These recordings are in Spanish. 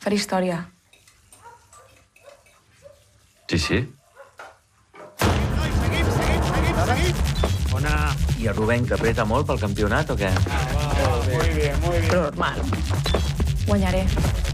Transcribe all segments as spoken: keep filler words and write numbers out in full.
Faré història. Sí, sí. Seguim, seguim, seguim, seguim. Bona. I el Rubén, que apreta molt pel campionat o què? Ah, va, muy bien, muy bien. Però normal. Guanyaré.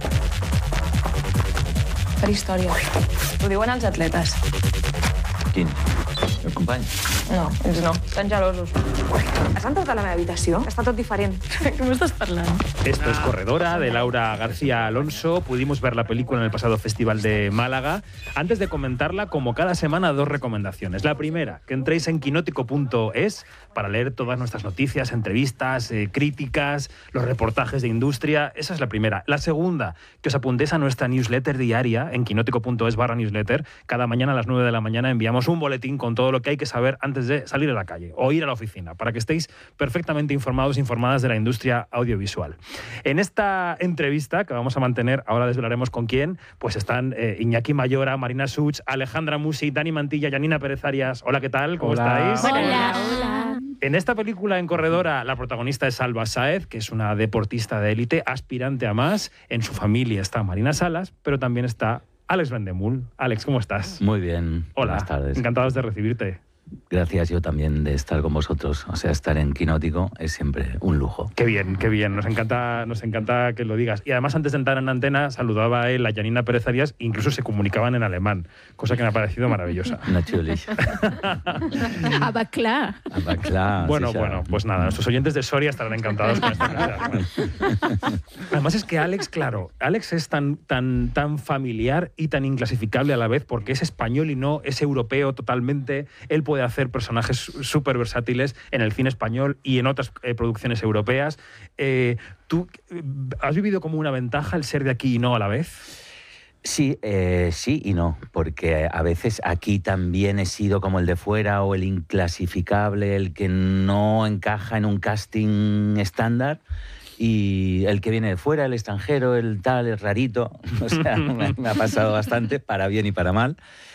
Faré història. Ho diuen els atletes. Quin? El company? No, ells no. Estan gelosos. Has entrat a la meva habitació? Està tot diferent. Què m'estàs parlant? Esto es Corredora, de Laura García Alonso. Pudimos ver la película en el pasado Festival de Málaga. Antes de comentarla, como cada semana, dos recomendaciones. La primera, que entréis en quinótico punto es para leer todas nuestras noticias, entrevistas, eh, críticas, los reportajes de industria. Esa es la primera. La segunda, que os apuntéis a nuestra newsletter diaria en quinótico punto es barra newsletter. Cada mañana a las nueve de la mañana enviamos un boletín con todo lo que hay que saber antes de salir a la calle o ir a la oficina, para que estéis perfectamente informados e informadas de la industria audiovisual. En esta entrevista que vamos a mantener, ahora desvelaremos con quién, pues están eh, Iñaki Mayora, Marina Such, Alejandra Musi, Dani Mantilla, Yanina Pérez Arias. Hola, ¿qué tal? ¿Cómo Hola. estáis? Hola, hola. En esta película, en Corredora, la protagonista es Alba Sáez, que es una deportista de élite, aspirante a más. En su familia está Marina Salas, pero también está Alex Vendemul. Alex, ¿cómo estás? Muy bien. Hola, Buenas tardes. encantados de recibirte. Gracias yo también de estar con vosotros. O sea, estar en Quinótico es siempre un lujo. Qué bien, qué bien. Nos encanta, nos encanta que lo digas. Y además, antes de entrar en antena, saludaba a él, a Yanina Pérez Arias, incluso se comunicaban en alemán, cosa que me ha parecido maravillosa. Natürlich. Aber klar. Aber klar, Bueno, sicher. bueno, pues nada, nuestros oyentes de Soria estarán encantados con esta clase. Además es que Alex, claro, Alex es tan, tan, tan familiar y tan inclasificable a la vez porque es español y no es europeo totalmente. Él puede hacer personajes súper versátiles en el cine español y en otras eh, producciones europeas. Eh, ¿Tú eh, has vivido como una ventaja el ser de aquí y no a la vez? Sí, eh, sí y no, porque a veces aquí también he sido como el de fuera o el inclasificable, el que no encaja en un casting estándar, y el que viene de fuera, el extranjero, el tal, el rarito. O sea, me, me ha pasado bastante, para bien y para mal.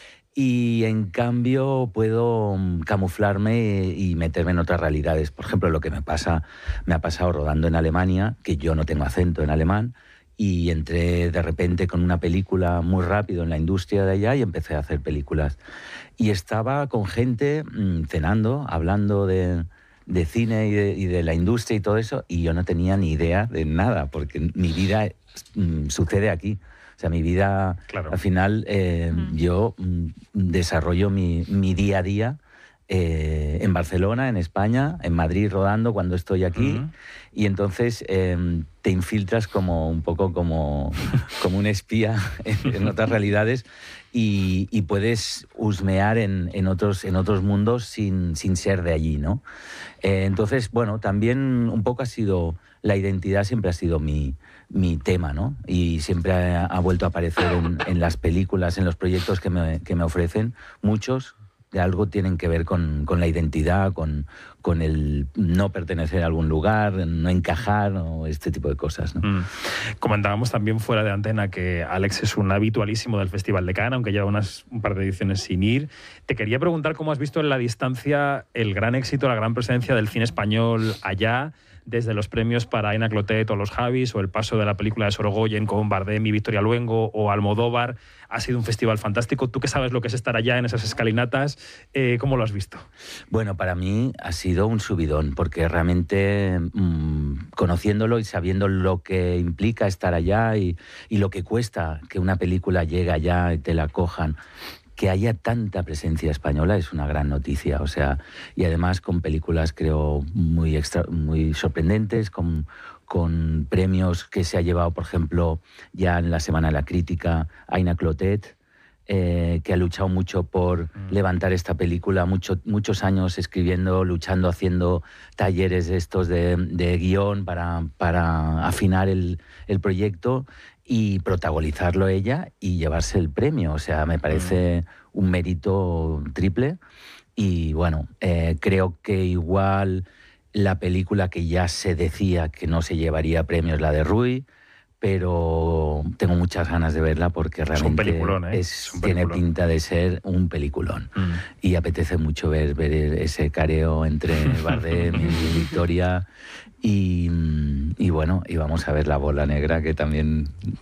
Y en cambio puedo camuflarme y meterme en otras realidades. Por ejemplo, lo que me pasa, me ha pasado rodando en Alemania, que yo no tengo acento en alemán, y entré de repente con una película muy rápido en la industria de allá y empecé a hacer películas. Y estaba con gente mmm, cenando, hablando de, de cine y de, y de la industria y todo eso, y yo no tenía ni idea de nada, porque mi vida mmm, sucede aquí. O sea, mi vida, claro. Al final, eh, mm. yo mm, desarrollo mi, mi día a día eh, en Barcelona, en España, en Madrid rodando cuando estoy aquí. Uh-huh. Y entonces eh, te infiltras como un poco como, como un espía en, en otras realidades y, y puedes husmear en, en, otros, en otros mundos sin, sin ser de allí, ¿no? Eh, entonces, bueno, también un poco ha sido... La identidad siempre ha sido mi, mi tema, ¿no? Y siempre ha, ha vuelto a aparecer en, en las películas, en los proyectos que me, que me ofrecen. Muchos de algo tienen que ver con, con la identidad, con, con el no pertenecer a algún lugar, no encajar o este tipo de cosas, ¿no? Mm. Comentábamos también fuera de antena que Alex es un habitualísimo del Festival de Cannes, aunque lleva unas, un par de ediciones sin ir. Te quería preguntar cómo has visto en la distancia el gran éxito, la gran presencia del cine español allá, desde los premios para Aina Clotet o los Javis, o el paso de la película de Sorogoyen con Bardem y Victoria Luengo, o Almodóvar. Ha sido un festival fantástico. Tú que sabes lo que es estar allá en esas escalinatas, eh, ¿cómo lo has visto? Bueno, para mí ha sido un subidón, porque realmente mmm, conociéndolo y sabiendo lo que implica estar allá y, y lo que cuesta que una película llegue allá y te la cojan, que haya tanta presencia española es una gran noticia, o sea, y además con películas creo muy extra, muy sorprendentes, con, con premios que se ha llevado, por ejemplo, ya en la Semana de la Crítica, Aina Clotet, eh, que ha luchado mucho por mm. levantar esta película, mucho, muchos años escribiendo, luchando, haciendo talleres estos de, de guión para, para afinar el, el proyecto y protagonizarlo ella y llevarse el premio. O sea, me parece mm. un mérito triple. Y bueno, eh, creo que igual la película que ya se decía que no se llevaría premios, la de Rui, pero tengo muchas ganas de verla porque realmente es un peliculón, ¿eh? es, es un tiene peliculón. pinta de ser un peliculón. Mm. Y apetece mucho ver, ver ese careo entre Bardem y Victoria. Y, y bueno, y vamos a ver La Bola Negra, que también